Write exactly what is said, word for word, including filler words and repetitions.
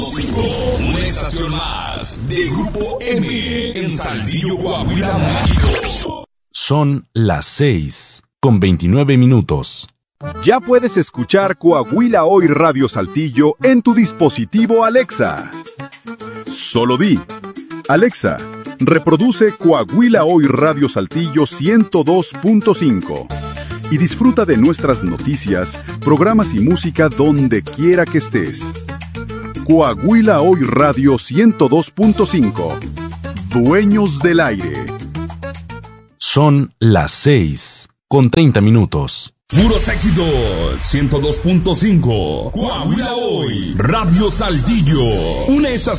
Una estación más de Grupo M en Saltillo, Coahuila, México. Son las seis con veintinueve minutos. Ya puedes escuchar Coahuila Hoy Radio Saltillo en tu dispositivo Alexa. Solo di: Alexa, reproduce Coahuila Hoy Radio Saltillo ciento dos punto cinco y disfruta de nuestras noticias, programas y música donde quiera que estés. Coahuila Hoy Radio ciento dos punto cinco. Dueños del aire. Son las seis con treinta minutos. Puros éxitos, ciento dos punto cinco. Coahuila Hoy Radio Saltillo. Una estación